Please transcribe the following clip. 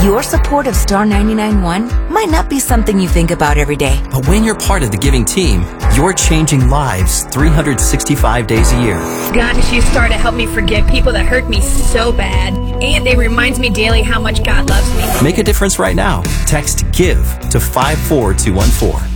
Your support of Star 99.1 might not be something you think about every day. But when you're part of the giving team, you're changing lives 365 days a year. Gosh, you Star to help me forgive people that hurt me so bad. And it reminds me daily how much God loves me. Make a difference right now. Text GIVE to 54214.